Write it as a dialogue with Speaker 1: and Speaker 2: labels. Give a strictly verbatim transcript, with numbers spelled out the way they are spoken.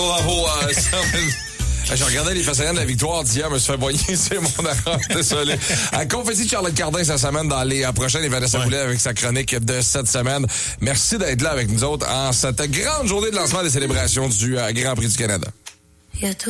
Speaker 1: Bravo, euh, ça... J'ai regardé les façades de la victoire d'hier, je me suis fait boigner, c'est mon erreur, désolé. À confetti de Charlotte Cardin cette semaine dans les euh, prochaines, et Vanessa ouais. Boulet avec sa chronique de cette semaine. Merci d'être là avec nous autres en cette grande journée de lancement des célébrations du euh, Grand Prix du Canada.